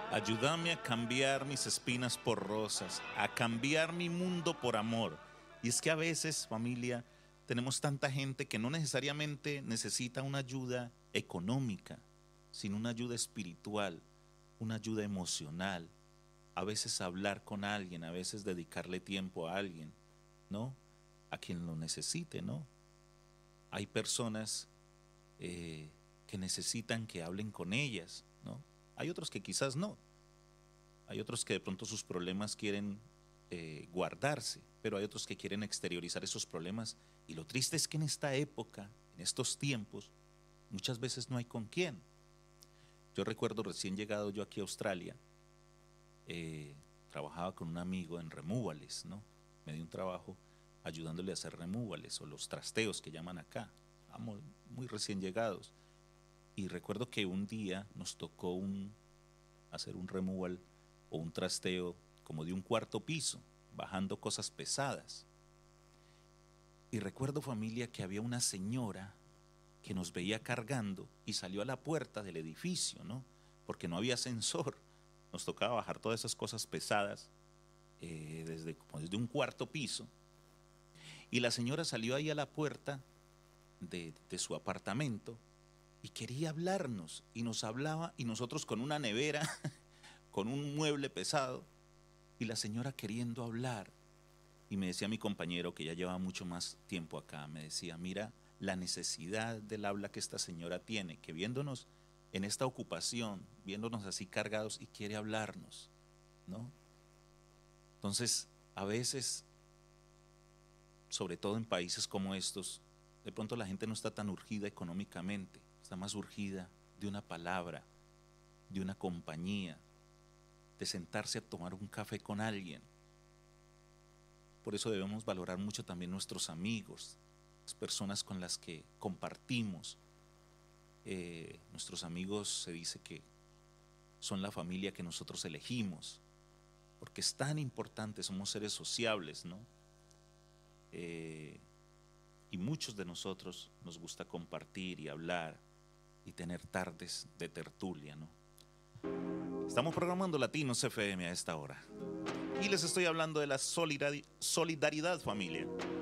Ayúdame a cambiar mis espinas por rosas, a cambiar mi mundo por amor. Y es que a veces, familia, tenemos tanta gente que no necesariamente necesita una ayuda económica, sino una ayuda espiritual, una ayuda emocional. A veces hablar con alguien, a veces dedicarle tiempo a alguien, ¿no? A quien lo necesite, ¿no? Hay personas que necesitan que hablen con ellas, ¿no? Hay otros que quizás no. Hay otros que de pronto sus problemas quieren guardarse, pero hay otros que quieren exteriorizar esos problemas. Y lo triste es que en esta época, en estos tiempos, muchas veces no hay con quién. Yo recuerdo recién llegado yo aquí a Australia, trabajaba con un amigo en removals, ¿no? Me dio un trabajo ayudándole a hacer removals o los trasteos que llaman acá. Vamos, muy recién llegados. Y recuerdo que un día nos tocó hacer un removal o un trasteo como de un cuarto piso, bajando cosas pesadas. Y recuerdo, familia, que había una señora que nos veía cargando y salió a la puerta del edificio, ¿no? Porque no había ascensor. Nos tocaba bajar todas esas cosas pesadas desde un cuarto piso. Y la señora salió ahí a la puerta de su apartamento y quería hablarnos. Y nos hablaba y nosotros con una nevera, con un mueble pesado, y la señora queriendo hablar. Y me decía mi compañero, que ya lleva mucho más tiempo acá, me decía, mira la necesidad del habla que esta señora tiene, que viéndonos en esta ocupación, viéndonos así cargados y quiere hablarnos, ¿no? Entonces, a veces, sobre todo en países como estos, de pronto la gente no está tan urgida económicamente, está más urgida de una palabra, de una compañía, de sentarse a tomar un café con alguien. Por eso debemos valorar mucho también nuestros amigos, las personas con las que compartimos. Nuestros amigos se dice que son la familia que nosotros elegimos, porque es tan importante, somos seres sociables, ¿no? Y muchos de nosotros nos gusta compartir y hablar y tener tardes de tertulia, ¿no? Estamos programando Latinos FM a esta hora. Y les estoy hablando de la solidaridad, familia.